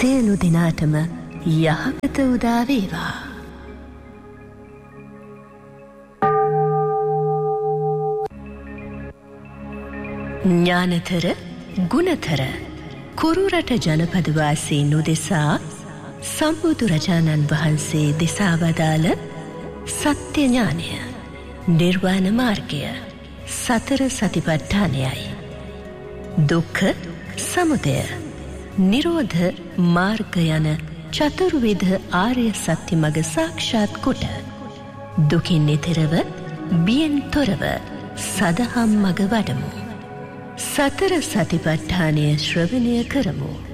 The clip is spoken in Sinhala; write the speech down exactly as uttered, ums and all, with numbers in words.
සියලු දෙනාටම යහපත උදා වේවා. ඥානතර ගුණතර කුරුරට ජනපදවාසී නුදෙසා සම්බුදුරජාණන් වහන්සේ දෙසා වදාළ සත්‍ය ඥානය, නිර්වාණ මාර්ගය, සතර සතිපට්ඨානයයි. දුක්ඛ සමුදය නිරෝධ මාර්ග යන චතුර්විධ ආර්ය සත්‍ය මඟ සාක්ෂාත් කොට දුකින් එතරව බියෙන් තොරව සදහම් මඟ වඩමු. සතර සතිපට්ඨානය ශ්‍රවණය කරමු.